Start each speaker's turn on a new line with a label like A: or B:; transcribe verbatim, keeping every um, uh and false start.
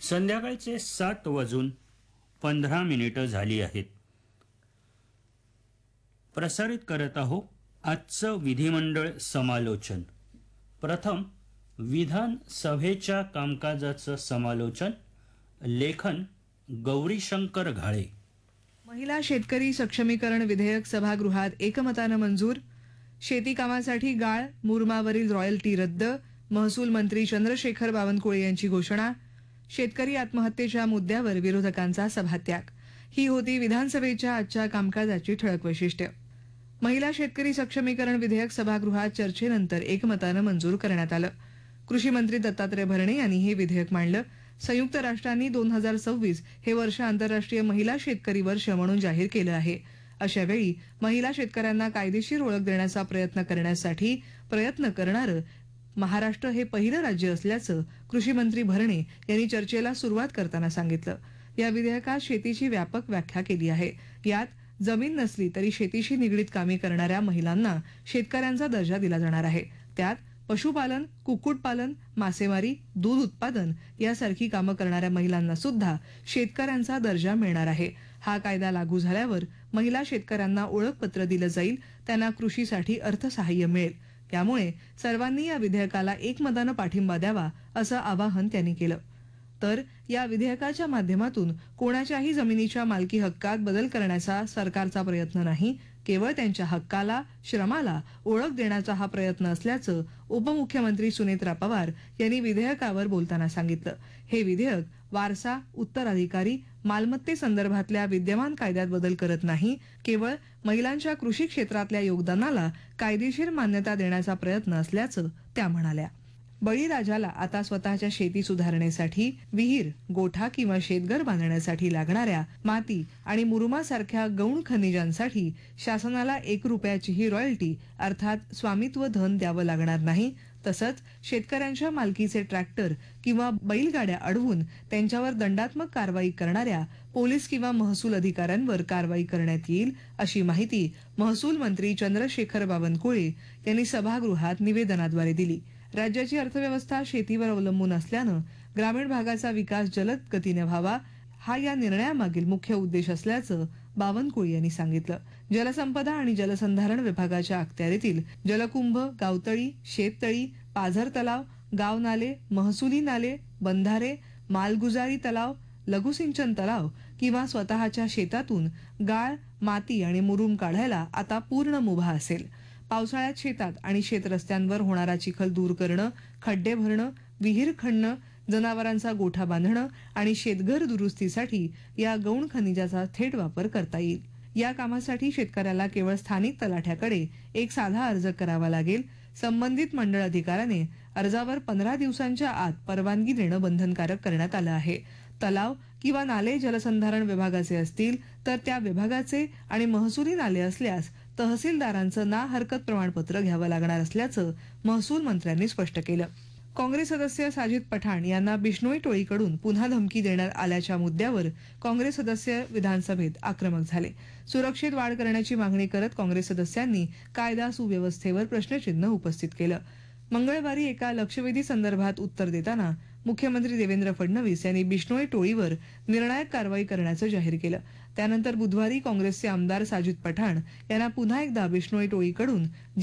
A: संध्याकाळचे सात वाजून पंधरा मिनिटं झाली आहेत. प्रसारित करत आहो आजचं विधिमंडळ समालोचन. प्रथम विधानसभेच्या कामकाजाचं समालोचन. लेखन गौरीशंकर घाळे.
B: महिला शेतकरी सक्षमीकरण विधेयक सभागृहात एकमतानं मंजूर. शेती कामासाठी गाळ मुरमावरील रॉयल्टी रद्द. महसूल मंत्री चंद्रशेखर बावनकुळे यांची घोषणा. शेतकरी आत्महत्येच्या मुद्द्यावर विरोधकांचा सभात्याग. ही होती विधानसभेच्या आजच्या कामकाजाची ठळक वैशिष्ट्य. महिला शेतकरी सक्षमीकरण विधेयक सभागृहात चर्चेनंतर एकमतानं मंजूर करण्यात आलं. कृषी मंत्री दत्तात्रय भरणे यांनी हे विधेयक मांडलं. संयुक्त राष्ट्रांनी दोन हजार सव्वीस हे वर्ष आंतरराष्ट्रीय महिला शेतकरी वर्ष म्हणून जाहीर केलं आहे. अशावेळी महिला शेतकऱ्यांना कायदेशीर ओळख देण्याचा प्रयत्न करण्यासाठी प्रयत्न करणारं महाराष्ट्र हे पहिलं राज्य असल्याचं कृषी मंत्री भरणे यांनी चर्चेला सुरुवात करताना सांगितलं. या विधेयकात शेतीची व्यापक व्याख्या केली आहे. यात जमीन नसली तरी शेतीशी निगडीत कामे करणाऱ्या महिलांना शेतकऱ्यांचा दर्जा दिला जाणार आहे. त्यात पशुपालन, कुक्कुटपालन, मासेमारी, दूध उत्पादन यासारखी कामं करणाऱ्या महिलांना सुद्धा शेतकऱ्यांचा दर्जा मिळणार आहे. हा कायदा लागू झाल्यावर महिला शेतकऱ्यांना ओळखपत्र दिलं जाईल. त्यांना कृषीसाठी अर्थसहाय्य मिळेल. त्यामुळे सर्वांनी या विधेयकाला एकमतानं पाठिंबा द्यावा असं आवाहन त्यांनी केलं. तर या विधेयकाच्या माध्यमातून कोणाच्याही जमिनीच्या मालकी हक्कात बदल करण्याचा सरकारचा प्रयत्न नाही, केवळ त्यांच्या हक्काला, श्रमाला ओळख देण्याचा हा प्रयत्न असल्याचं उपमुख्यमंत्री सुनेत्रा पवार यांनी विधेयकावर बोलताना सांगितलं. हे विधेयक वारसा, उत्तराधिकारी, मालमत्तेसंदर्भातल्या विद्यमान कायद्यात बदल करत नाही, केवळ महिलांच्या कृषी क्षेत्रातल्या योगदानाला कायदेशीर मान्यता देण्याचा प्रयत्न असल्याचं त्या म्हणाल्या. बळीराजाला आता स्वतःच्या शेती सुधारण्यासाठी विहीर, गोठा किंवा शेतघर बांधण्यासाठी लागणाऱ्या माती आणि मुरुमासारख्या गौण खनिजांसाठी शासनाला एक रुपयाचीही रॉयल्टी अर्थात स्वामित्व धन द्यावं लागणार नाही. तसंच शेतकऱ्यांच्या मालकीचे ट्रॅक्टर किंवा बैलगाड्या अडवून त्यांच्यावर दंडात्मक कारवाई करणाऱ्या पोलीस किंवा महसूल अधिकाऱ्यांवर कारवाई करण्यात येईल, अशी माहिती महसूल मंत्री चंद्रशेखर बावनकुळे यांनी सभागृहात निवेदनाद्वारे दिली. राज्याची अर्थव्यवस्था शेतीवर अवलंबून असल्यानं ग्रामीण भागाचा विकास जलद गतीने व्हावा, हा या निर्णयामागील मुख्य उद्देश असल्याचं बावनकुळे यांनी सांगितलं. जलसंपदा आणि जलसंधारण विभागाच्या अखत्यारीतील जलकुंभ, गावतळी, शेततळी, पाझर तलाव, गाव नाले, महसुली नाले, बंधारे, मालगुजारी तलाव, लघुसिंचन तलाव किंवा स्वतःच्या शेतातून गाळ, माती आणि मुरुम काढायला आता पूर्ण मुभा असेल. पावसाळ्यात शेतात आणि शेतरस्त्यांवर होणारा चिखल दूर करणं, खड्डे भरणं, विहीर खणणं, जनावरांचा गोठा बांधणं आणि शेतघर दुरुस्तीसाठी या गौण खनिजाचा थेट वापर करता येईल. या कामासाठी शेतकऱ्याला केवळ स्थानिक तलाठ्याकडे एक साधा अर्ज करावा लागेल. संबंधित मंडळ अधिकाऱ्याने अर्जावर पंधरा दिवसांच्या आत परवानगी देणं बंधनकारक करण्यात आलं आहे. तलाव किंवा नाले जलसंधारण विभागाचे असतील तर त्या विभागाचे आणि महसुली नाले असल्यास तहसीलदारांचं ना हरकत प्रमाणपत्र घ्यावं लागणार असल्याचं महसूल मंत्र्यांनी स्पष्ट केलं. काँग्रेस सदस्य साजिद पठाण यांना बिश्नोई टोळीकडून पुन्हा धमकी देण्यात आल्याच्या मुद्द्यावर काँग्रेस सदस्य विधानसभेत आक्रमक झाले. सुरक्षेत वाढ करण्याची मागणी करत काँग्रेस सदस्यांनी कायदा सुव्यवस्थेवर प्रश्नचिन्ह उपस्थित केलं. मंगळवारी एका लक्षवेधी संदर्भात उत्तर देताना मुख्यमंत्री देवेंद्र फडणवीस यांनी बिश्नोई टोळीवर निर्णायक कारवाई करण्याचं जाहीर केलं. त्यानंतर बुधवारी काँग्रेसचे आमदार साजिद पठाण यांना पुन्हा एकदा बिश्नोई टोळीकडून